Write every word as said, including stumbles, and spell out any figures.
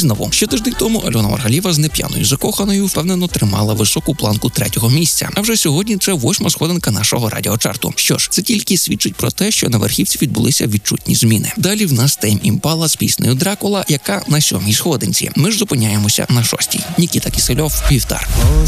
знову. Ще тиждень тому Альона Маргалієва з неп'яною закоханою впевнено тримала високу планку третього місця. А вже сьогодні це восьма сходинка нашого радіочарту. Що ж, це тільки свідчить про те, що на верхівці відбулися відчутні зміни. Далі в нас Тейм Імпала з піснею «Дракула», яка на сьомій сходинці. Ми ж зупиняємося на шостій. Нікіта Кісельов, «Вівтар».